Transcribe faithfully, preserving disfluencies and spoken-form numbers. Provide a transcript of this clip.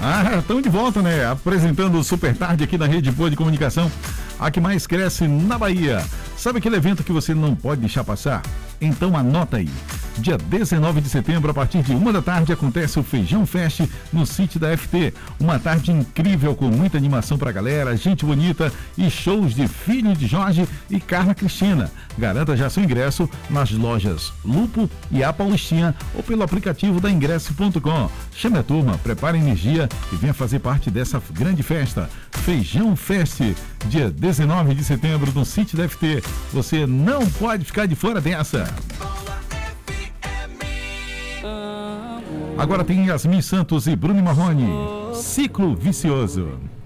Ah, estamos de volta, né? Apresentando o Super Tarde aqui na Rede Boa de Comunicação, a que mais cresce na Bahia. Sabe aquele evento que você não pode deixar passar? Então anota aí. Dia dezenove de setembro, a partir de uma da tarde, acontece o Feijão Fest no sítio da F T. Uma tarde incrível com muita animação pra galera, gente bonita e shows de Filho de Jorge e Carla Cristina. Garanta já seu ingresso nas lojas Lupo e A Paulistinha ou pelo aplicativo da ingresso ponto com. Chame a turma, prepare energia e venha fazer parte dessa grande festa. Feijão Fest, dia dezenove de setembro no sítio da F T. Você não pode ficar de fora dessa. Agora tem Yasmin Santos e Bruno Marrone. Ciclo Vicioso.